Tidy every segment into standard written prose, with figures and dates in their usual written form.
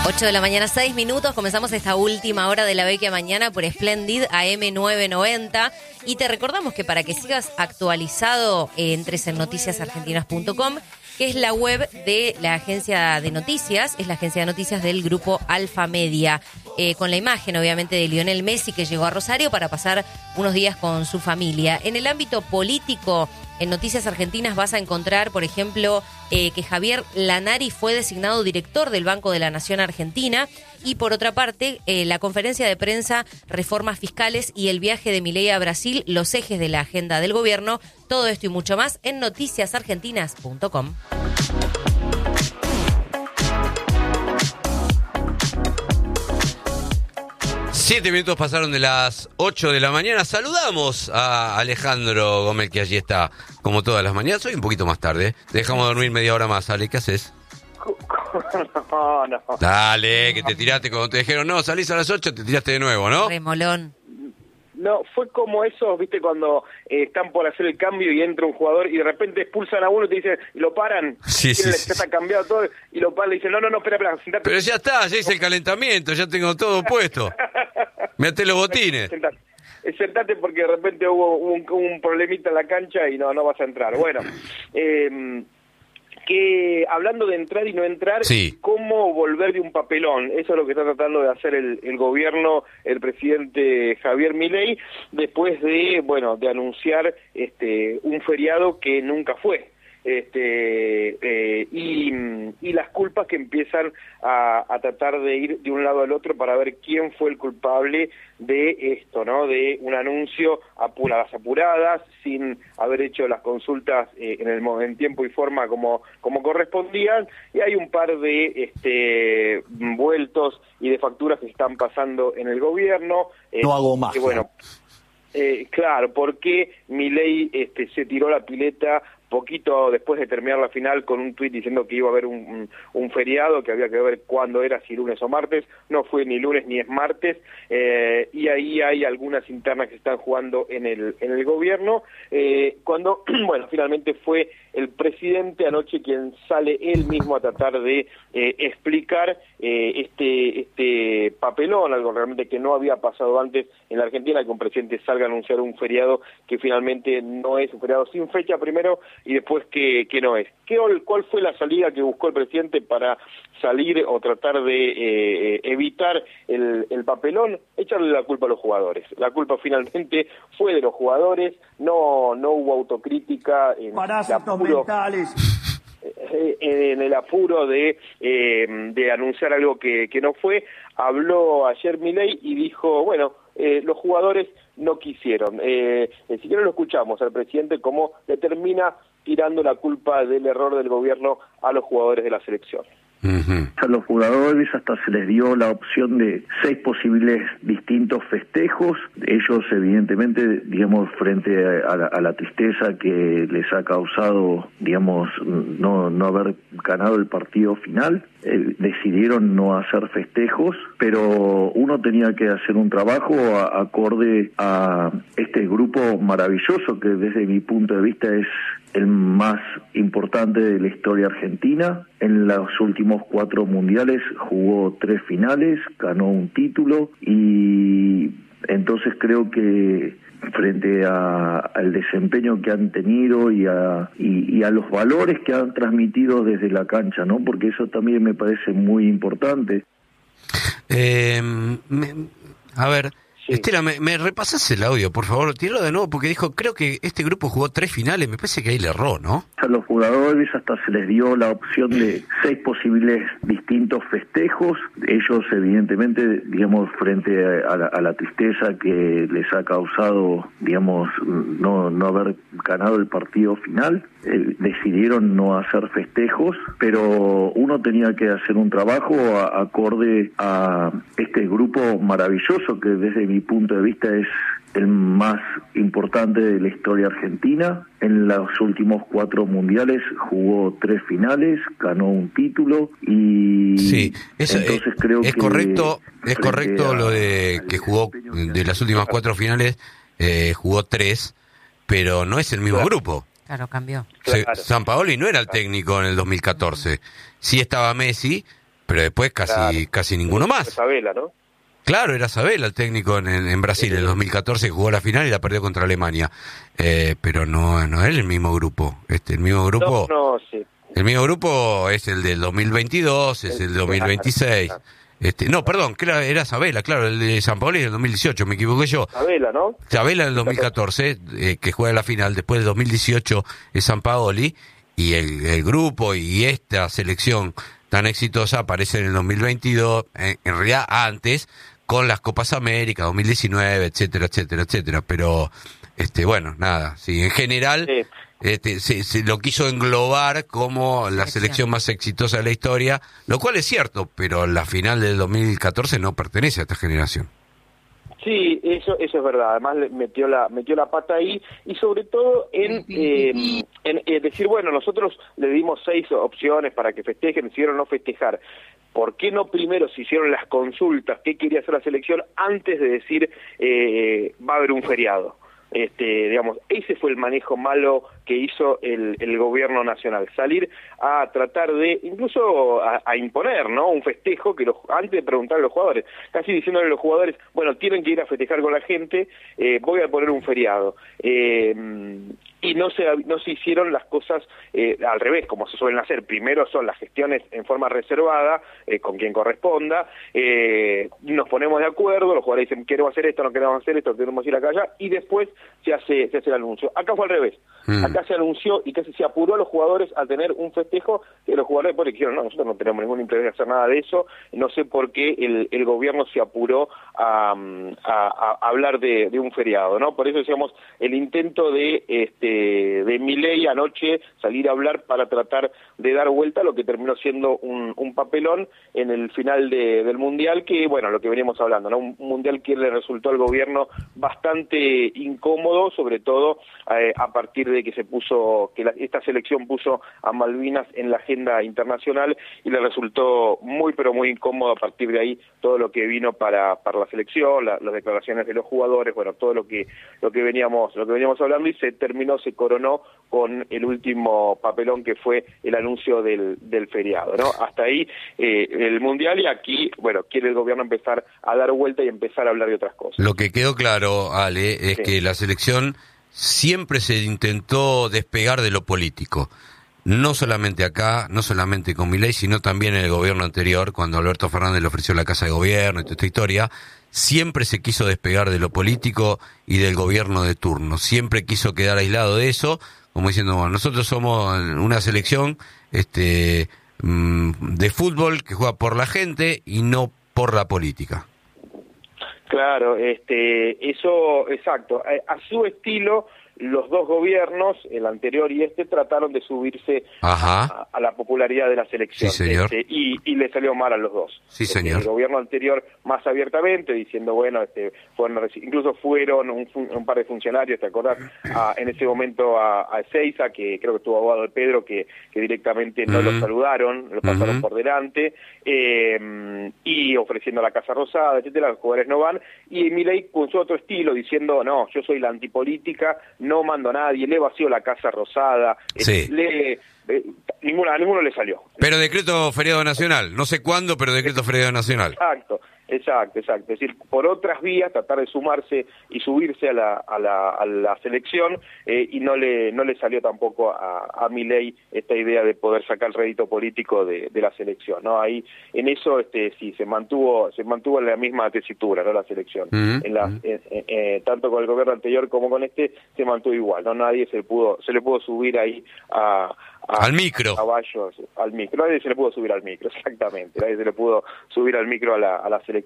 8 de la mañana, 6 minutos. Comenzamos esta última hora de la Vecchia Mañana por Splendid AM990. Y te recordamos que para que sigas actualizado, entres en noticiasargentinas.com, que es la web de la agencia de noticias, es la agencia de noticias del grupo Alfa Media, con la imagen obviamente de Lionel Messi, que llegó a Rosario para pasar unos días con su familia. En el ámbito político, en Noticias Argentinas vas a encontrar, por ejemplo, que Javier Lanari fue designado director del Banco de la Nación Argentina, y por otra parte, la conferencia de prensa, reformas fiscales y el viaje de Milei a Brasil, los ejes de la agenda del gobierno. Todo esto y mucho más en noticiasargentinas.com. Siete minutos pasaron de las 8 de la mañana. Saludamos a Alejandro Gómez, que allí está, como todas las mañanas. Hoy un poquito más tarde. Te dejamos dormir media hora más. Ale, ¿qué haces? No. Dale, que te tiraste cuando te dijeron, no, salís a las 8, te tiraste de nuevo, ¿no? Remolón. No, fue como esos, viste, cuando están por hacer el cambio y entra un jugador y de repente expulsan a uno y te dicen, y lo paran. Sí. Ya está cambiado todo y lo paran y le dicen, no, espera, sentate. Pero ya está, ya hice el calentamiento, ya tengo todo puesto. Mirate los botines. Sentate porque de repente hubo un problemita en la cancha y no vas a entrar. Bueno, que hablando de entrar y no entrar, sí. ¿Cómo volver de un papelón? Eso es lo que está tratando de hacer el gobierno, el presidente Javier Milei, después de anunciar un feriado que nunca fue. Y las culpas que empiezan a tratar de ir de un lado al otro para ver quién fue el culpable de esto, ¿no? De un anuncio apuradas, sin haber hecho las consultas en tiempo y forma como correspondían, y hay un par de vueltos y de facturas que están pasando en el gobierno. No hago más. Que, bueno, claro, porque Milei se tiró la pileta poquito después de terminar la final con un tuit diciendo que iba a haber un feriado, que había que ver cuándo era, si lunes o martes. No fue ni lunes ni es martes, y ahí hay algunas internas que están jugando en el gobierno, cuando finalmente fue el presidente anoche quien sale él mismo a tratar de explicar este papelón, algo realmente que no había pasado antes en la Argentina, que un presidente salga a anunciar un feriado que finalmente no es un feriado sin fecha primero, y después que no es. ¿Cuál fue la salida que buscó el presidente para salir o tratar de evitar el papelón? Echarle la culpa a los jugadores. La culpa finalmente fue de los jugadores, no hubo autocrítica en el apuro de anunciar algo que no fue. Habló ayer Milei y dijo, los jugadores no quisieron. Si quieren lo escuchamos al presidente cómo le termina tirando la culpa del error del gobierno a los jugadores de la selección. Uh-huh. A los jugadores hasta se les dio la opción de 6 posibles distintos festejos. Ellos evidentemente, frente a la tristeza que les ha causado, no haber ganado el partido final, decidieron no hacer festejos, pero uno tenía que hacer un trabajo acorde a este grupo maravilloso que desde mi punto de vista es el más importante de la historia argentina. En los últimos 4 mundiales jugó 3 finales, ganó un título, y entonces creo que frente al desempeño que han tenido y a los valores que han transmitido desde la cancha, ¿no? Porque eso también me parece muy importante. A ver, Sí. Estela, ¿me repasás el audio, por favor? Tíralo de nuevo, porque dijo, creo que este grupo jugó 3 finales, me parece que ahí le erró, ¿no? A los jugadores hasta se les dio la opción de 6 posibles distintos festejos. Ellos evidentemente, frente a la tristeza que les ha causado, no haber ganado el partido final, decidieron no hacer festejos, pero uno tenía que hacer un trabajo acorde a este grupo maravilloso que desde mi punto de vista es el más importante de la historia argentina. En los últimos 4 mundiales jugó 3 finales, ganó un título y sí, eso entonces creo es que correcto lo de que jugó de las últimas 4 finales, jugó 3, pero no es el mismo grupo. Claro, cambió. Claro. Sampaoli no era el técnico en el 2014. Sí estaba Messi, pero después casi ninguno más. Sabela, ¿no? Claro, era Sabela el técnico en Brasil, en el 2014 jugó la final y la perdió contra Alemania. Pero no es el mismo grupo. El mismo grupo. No, sí. El mismo grupo es el del 2022, es el 2026. No, perdón, que era Sabela, claro, el de San Paolo y el 2018, me equivoqué yo. Sabela, ¿no? Sabela en el 2014, que juega la final, después del 2018 es San Paoli, y el grupo y esta selección tan exitosa aparece en el 2022, en realidad antes, con las Copas América, 2019, etcétera, etcétera, etcétera. Pero, bueno, nada, sí, en general, se lo quiso englobar como la selección más exitosa de la historia, lo cual es cierto, pero la final del 2014 no pertenece a esta generación. Sí, eso es verdad. Además metió la pata ahí y sobre todo en decir, bueno, nosotros le dimos 6 opciones para que festejen, decidieron no festejar. ¿Por qué no primero se hicieron las consultas qué quería hacer la selección antes de decir va a haber un feriado? Digamos, ese fue el manejo malo que hizo el gobierno nacional, salir a tratar de, incluso a imponer, ¿no? Un festejo que antes de preguntarle a los jugadores, casi diciéndole a los jugadores, bueno, tienen que ir a festejar con la gente, voy a poner un feriado. Y no se hicieron las cosas al revés, como se suelen hacer. Primero son las gestiones en forma reservada, con quien corresponda, nos ponemos de acuerdo, los jugadores dicen, queremos hacer esto, no queremos hacer esto, queremos ir acá allá, y después se hace el anuncio. Acá fue al revés. Acá se anunció y casi se apuró a los jugadores a tener un festejo, que los jugadores después dijeron, no, nosotros no tenemos ningún interés en hacer nada de eso. No sé por qué el gobierno se apuró a hablar de un feriado, ¿no? Por eso decíamos, el intento de Milei anoche salir a hablar para tratar de dar vuelta a lo que terminó siendo un papelón en el final del Mundial, que, bueno, lo que veníamos hablando, ¿no? Un Mundial que le resultó al gobierno bastante incómodo, sobre todo a partir de que esta selección puso a Malvinas en la agenda internacional y le resultó muy pero muy incómodo a partir de ahí todo lo que vino para la selección, las declaraciones de los jugadores, bueno, todo lo que veníamos hablando, y se coronó con el último papelón que fue el anuncio del feriado, ¿no? Hasta ahí el Mundial, y aquí, bueno, quiere el gobierno empezar a dar vuelta y empezar a hablar de otras cosas. Lo que quedó claro, Ale, es que la selección siempre se intentó despegar de lo político. No solamente acá, no solamente con Milei, sino también en el gobierno anterior, cuando Alberto Fernández le ofreció la Casa de Gobierno y toda esta historia, siempre se quiso despegar de lo político y del gobierno de turno. Siempre quiso quedar aislado de eso, como diciendo, bueno, nosotros somos una selección de fútbol que juega por la gente y no por la política. Claro, eso, exacto. A su estilo, los dos gobiernos, el anterior y trataron de subirse a la popularidad de la selección. Sí, señor. Y le salió mal a los dos. Sí, señor. El gobierno anterior más abiertamente, diciendo, bueno, incluso fueron un par de funcionarios, ¿te acordás? En ese momento a Ezeiza, que creo que estuvo abogado de Pedro, que directamente no lo saludaron, lo pasaron por delante, y ofreciendo la Casa Rosada, etcétera, los jugadores no van, y Milei puso otro estilo, diciendo, no, yo soy la antipolítica, no mando a nadie, le vacío la Casa Rosada, sí. A ninguno le salió. Pero decreto feriado nacional, no sé cuándo, pero decreto feriado nacional. Exacto. Es decir, por otras vías tratar de sumarse y subirse a la selección, y no le salió tampoco a Milei esta idea de poder sacar el rédito político de la selección, ¿no? Ahí en eso sí se mantuvo en la misma tesitura, ¿no? La selección. Tanto con el gobierno anterior como con se mantuvo igual, ¿no? Nadie se le pudo subir ahí al micro. Caballos, al micro. Nadie se le pudo subir al micro, exactamente. Nadie se le pudo subir al micro a la selección.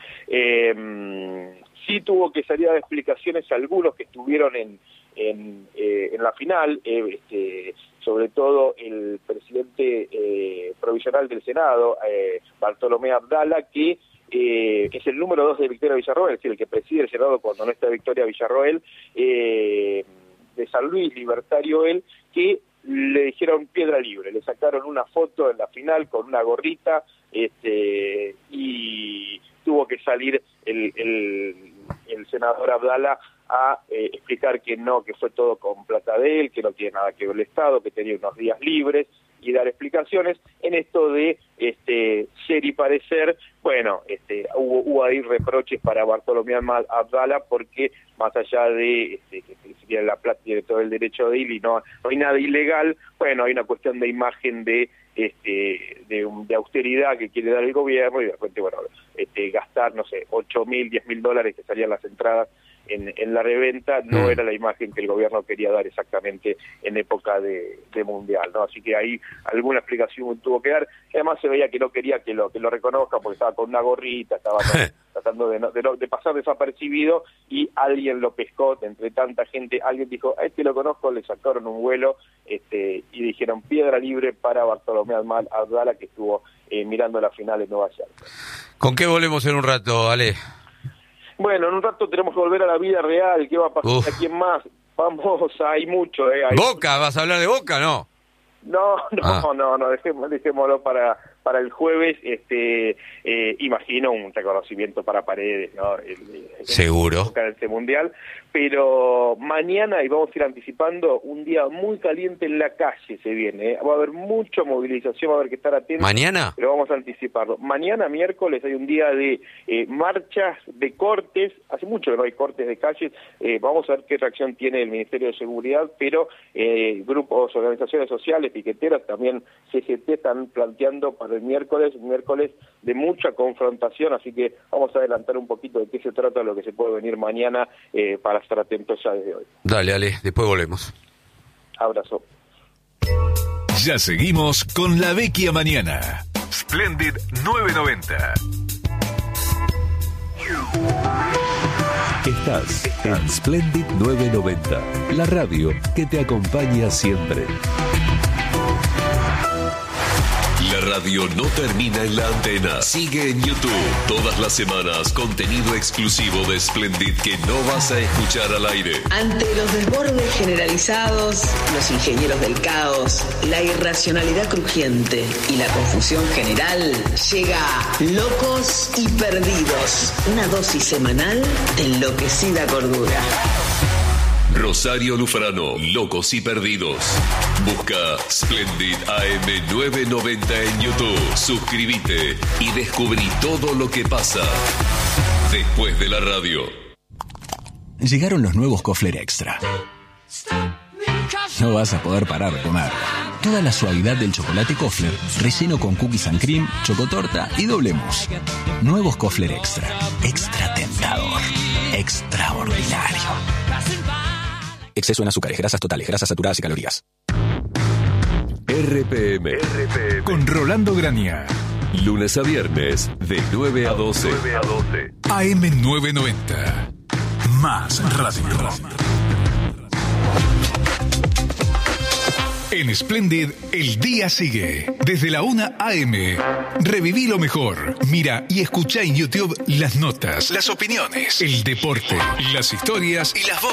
Sí tuvo que salir a dar explicaciones a algunos que estuvieron en la final, sobre todo el presidente provisional del Senado, Bartolomé Abdala, que es el número 2 de Victoria Villarroel, es decir, el que preside el Senado cuando no está Victoria Villarroel, de San Luis, libertario él, que le dijeron piedra libre, le sacaron una foto en la final con una gorrita, y tuvo que salir el senador Abdala a explicar que no, que fue todo con plata de él, que no tiene nada que ver el Estado, que tenía unos días libres, y dar explicaciones. En esto de ser y parecer, bueno, hubo ahí reproches para Bartolomé Abdala, porque más allá de que si tiene la plata, tiene todo el derecho de ir y no hay nada ilegal, bueno, hay una cuestión de imagen de austeridad que quiere dar el gobierno, y de repente, bueno, gastar, no sé, $8.000, $10.000 que salían las entradas en la reventa, no era la imagen que el gobierno quería dar exactamente en época de mundial, ¿no? Así que ahí alguna explicación tuvo que dar. Además se veía que no quería que lo reconozca, porque estaba con una gorrita, estaba tratando de pasar desapercibido, y alguien lo pescó entre tanta gente. Alguien dijo, a este lo conozco, le sacaron un vuelo, y dijeron piedra libre para Bartolomé Abdala, que estuvo mirando la final en Nueva York. ¿Con qué volvemos en un rato, Ale? Bueno, en un rato tenemos que volver a la vida real. ¿Qué va a pasar? ¿A quién más? Vamos, hay mucho. ¿Boca? ¿Vas a hablar de Boca, no? No, dejémoslo para el jueves. Imagino un reconocimiento para Paredes, ¿no? Seguro. En este mundial. Pero mañana, y vamos a ir anticipando, un día muy caliente en la calle se viene. Va a haber mucha movilización, va a haber que estar atentos. ¿Mañana? Pero vamos a anticiparlo. Mañana, miércoles, hay un día de marchas, de cortes. Hace mucho que no hay cortes de calles. Vamos a ver qué reacción tiene el Ministerio de Seguridad, pero grupos, organizaciones sociales, piqueteras, también CGT, están planteando para el miércoles, un miércoles de mucha confrontación, así que vamos a adelantar un poquito de qué se trata, lo que se puede venir mañana, para estar atentos ya desde hoy. Dale, Ale, después volvemos. Abrazo. Ya seguimos con La Vecchia Mañana. Splendid 990. Estás en Splendid 990, la radio que te acompaña siempre. La radio no termina en la antena. Sigue en YouTube. Todas las semanas, contenido exclusivo de Splendid que no vas a escuchar al aire. Ante los desbordes generalizados, los ingenieros del caos, la irracionalidad crujiente y la confusión general, llega Locos y Perdidos. Una dosis semanal de enloquecida cordura. Rosario Lufrano, Locos y Perdidos. Busca Splendid AM 990 en YouTube. Suscríbete y descubrí todo lo que pasa después de la radio. Llegaron los nuevos Kofler Extra. No vas a poder parar de comer. Toda la suavidad del chocolate Kofler, relleno con cookies and cream, chocotorta y doble mousse. Nuevos Kofler Extra. Extra tentador. Extraordinario. Exceso en azúcares, grasas totales, grasas saturadas y calorías. RPM. Con Rolando Grania. Lunes a viernes, de 9 a 12. AM 990. Más radio. En Splendid, el día sigue. Desde la 1 AM. Reviví lo mejor. Mira y escucha en YouTube las notas, las opiniones, el deporte, las historias y las voces